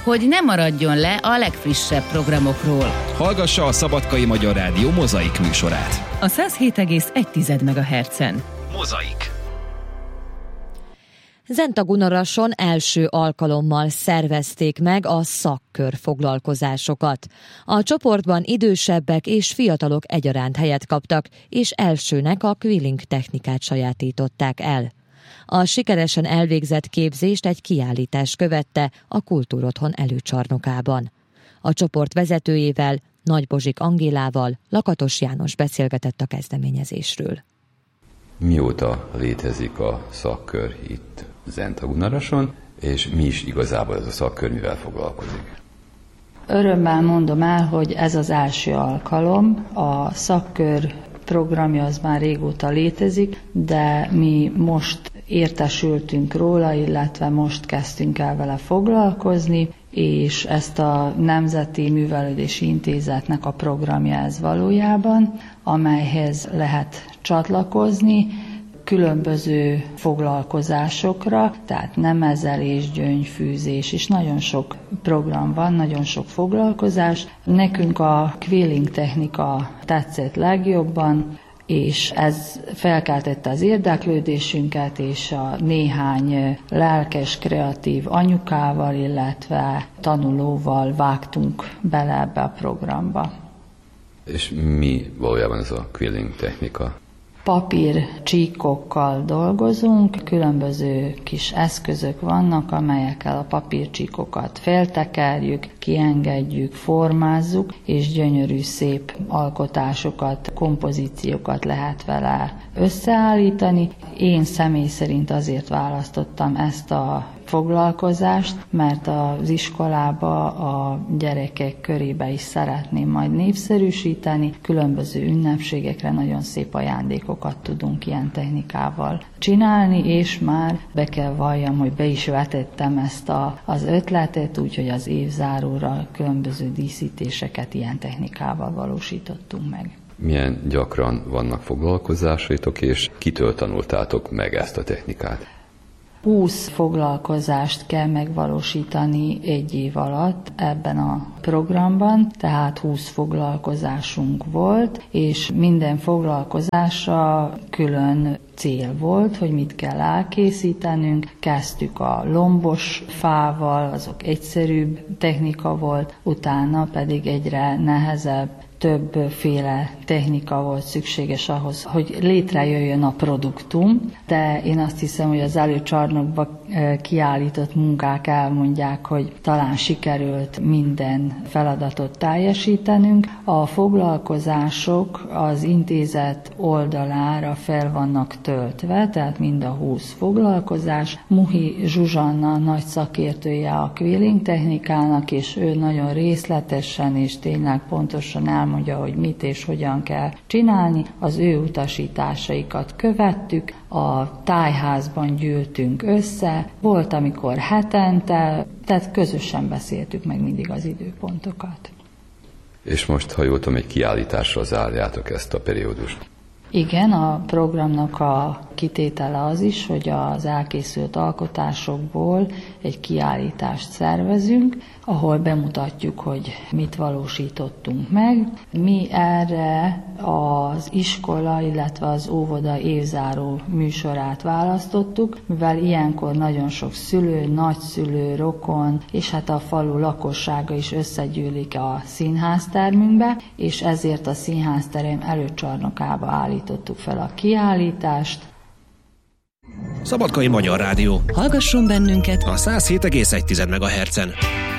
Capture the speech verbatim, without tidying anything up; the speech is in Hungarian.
hogy ne maradjon le a legfrissebb programokról. Hallgassa a Szabadkai Magyar Rádió Mozaik műsorát. A száz hét egész egy megahertzen. Mozaik. Zentagunarason első alkalommal szervezték meg a szakkör foglalkozásokat. A csoportban idősebbek és fiatalok egyaránt helyet kaptak, és elsőnek a quilling technikát sajátították el. A sikeresen elvégzett képzést egy kiállítás követte a Kultúrotthon előcsarnokában. A csoport vezetőjével, Nagy Bozsik Angélával Lakatos János beszélgetett a kezdeményezésről. Mióta létezik a szakkör itt Zentagunarason, és mi is igazából ez a szakkör, mivel foglalkozik? Örömmel mondom el, hogy ez az első alkalom. A szakkör programja az már régóta létezik, de mi most értesültünk róla, illetve most kezdtünk el vele foglalkozni, és ezt a Nemzeti Művelődési Intézetnek a programja ez valójában, amelyhez lehet csatlakozni különböző foglalkozásokra, tehát nemezelés, gyöngyfűzés, és nagyon sok program van, nagyon sok foglalkozás. Nekünk a quilling technika tetszett legjobban, és ez felkeltette az érdeklődésünket, és a néhány lelkes, kreatív anyukával, illetve tanulóval vágtunk bele ebbe a programba. És mi valójában ez a quilling technika? Papír csíkokkal dolgozunk, különböző kis eszközök vannak, amelyekkel a papírcsíkokat feltekerjük, kiengedjük, formázzuk, és gyönyörű, szép alkotásokat, kompozíciókat lehet vele összeállítani. Én személy szerint azért választottam ezt a foglalkozást, mert az iskolába a gyerekek körébe is szeretném majd népszerűsíteni. Különböző ünnepségekre nagyon szép ajándékokat tudunk ilyen technikával csinálni, és már be kell valljam, hogy be is vetettem ezt a, az ötletet, úgyhogy az évzáróra különböző díszítéseket ilyen technikával valósítottunk meg. Milyen gyakran vannak foglalkozásaitok, és kitől tanultátok meg ezt a technikát? húsz foglalkozást kell megvalósítani egy év alatt ebben a programban, tehát húsz foglalkozásunk volt, és minden foglalkozásra külön cél volt, hogy mit kell elkészítenünk. Kezdtük a lombos fával, azok egyszerűbb technika volt, utána pedig egyre nehezebb, többféle technika volt szükséges ahhoz, hogy létrejöjjön a produktum, de én azt hiszem, hogy az előcsarnokban kiállított munkák elmondják, hogy talán sikerült minden feladatot teljesítenünk. A foglalkozások az intézet oldalára fel vannak töltve, tehát mind a húsz foglalkozás. Muhi Zsuzsanna nagy szakértője a quilling technikának, és ő nagyon részletesen és tényleg pontosan elmondja, hogy mit és hogyan kell csinálni. Az ő utasításaikat követtük, a tájházban gyűltünk össze, volt, amikor hetente, tehát közösen beszéltük meg mindig az időpontokat. És most, ha jól tudom, egy kiállítással zárjátok ezt a periódust. Igen, a programnak a kitétele az is, hogy az elkészült alkotásokból egy kiállítást szervezünk, ahol bemutatjuk, hogy mit valósítottunk meg. Mi erre az iskola, illetve az óvoda évzáró műsorát választottuk, mivel ilyenkor nagyon sok szülő, nagyszülő, rokon, és hát a falu lakossága is összegyűlik a színháztermünkbe, és ezért a színházterem előcsarnokába állítottuk fel a kiállítást. Szabadkai Magyar Rádió. Hallgasson bennünket a száz hét egész egy megahertzen.